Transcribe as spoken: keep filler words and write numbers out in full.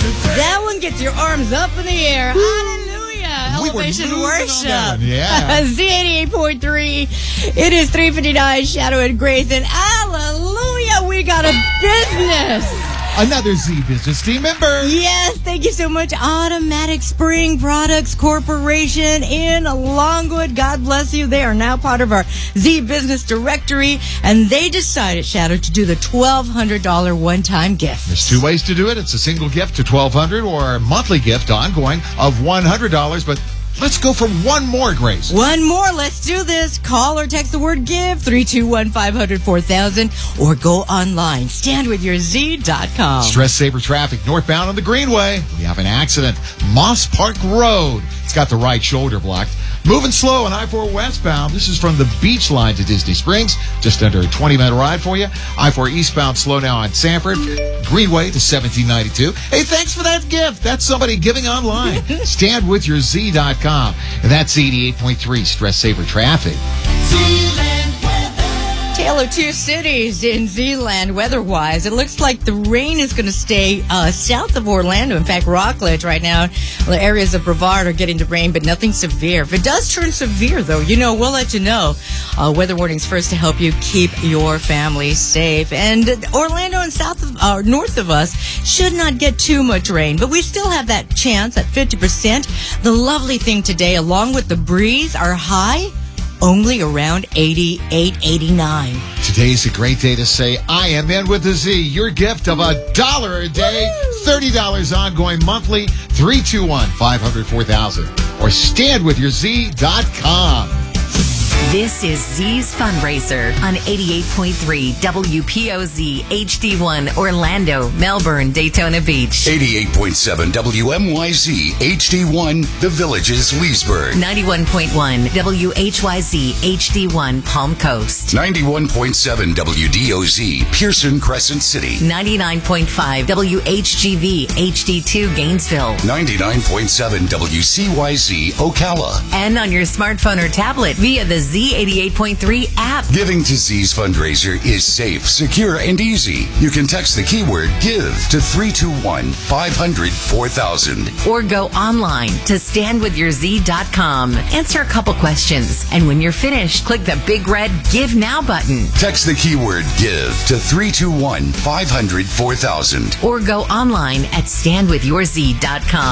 That one gets your arms up in the air. Hallelujah. We were Elevation moving on worship. that one, yeah. Z eighty-eight point three. It is three fifty-nine, Shadow and Grace. And hallelujah, we got a business. Another Z Business team member. Yes, thank you so much. Automatic Spring Products Corporation in Longwood. God bless you. They are now part of our Z Business directory, and they decided, Shadow, to do the twelve hundred dollars one-time gift. There's two ways to do it. It's a single gift to twelve hundred dollars or a monthly gift ongoing of one hundred dollars, but let's go for one more, Grace. One more. Let's do this. Call or text the word GIVE, three two one, five hundred, four thousand, or go online. stand with your z dot com. Stress saver traffic northbound on the Greenway. We have an accident. Moss Park Road. It's got the right shoulder blocked. Moving slow on I four westbound. This is from the beach line to Disney Springs. Just under a twenty-minute ride for you. I four eastbound slow now on Sanford. Greenway to seventeen ninety-two. Hey, thanks for that gift. That's somebody giving online. stand with your z dot com. And that's eighty-eight point three Stress Saver Traffic. Tale of two cities in Zealand weather-wise. It looks like the rain is going to stay uh, south of Orlando. In fact, Rockledge right now, the areas of Brevard are getting the rain, but nothing severe. If it does turn severe, though, you know, we'll let you know. Uh, weather warnings first to help you keep your family safe. And Orlando and south of, uh, north of us should not get too much rain, but we still have that chance at fifty percent. The lovely thing today, along with the breeze, our high only around eighty-eight, eighty-nine. Today's a great day to say, I am in with the Z. Your gift of a dollar a day, thirty dollars ongoing monthly, three two one, five hundred, four thousand. Or stand with your z dot com. This is Z's Fundraiser on eighty-eight point three W P O Z H D one Orlando, Melbourne, Daytona Beach. eighty-eight point seven W M Y Z H D one The Villages, Leesburg. ninety-one point one W H Y Z H D one Palm Coast. ninety-one point seven W D O Z Pearson, Crescent City. ninety-nine point five W H G V H D two Gainesville. ninety-nine point seven W C Y Z Ocala. And on your smartphone or tablet via the Z eighty-eight point three app. Giving to Z's Fundraiser is safe, secure, and easy. You can text the keyword GIVE to three two one, five hundred, four thousand. Or go online to stand with your z dot com. Answer a couple questions. And when you're finished, click the big red Give Now button. Text the keyword GIVE to three two one, five hundred, four thousand. Or go online at stand with your z dot com.